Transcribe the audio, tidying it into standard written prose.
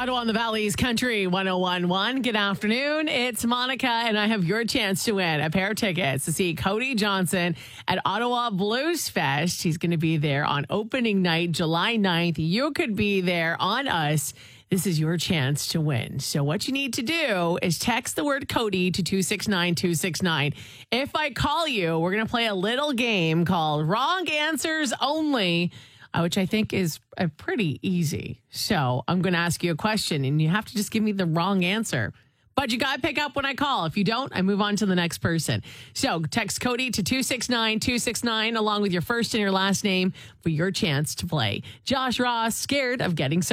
Ottawa and the Valley's Country 1011. Good afternoon. It's Monica, and I have your chance to win a pair of tickets to see Cody Johnson at Ottawa Blues Fest. He's going to be there on opening night, July 9th. You could be there on us. This is your chance to win. So what you need to do is text the word Cody to 269-269. If I call you, we're going to play a little game called Wrong Answers Only, which I think is pretty easy. So I'm going to ask you a question, and you have to just give me the wrong answer. But you got to pick up when I call. If you don't, I move on to the next person. So text Cody to 269-269 along with your first and your last name for your chance to play. Josh Ross, scared of getting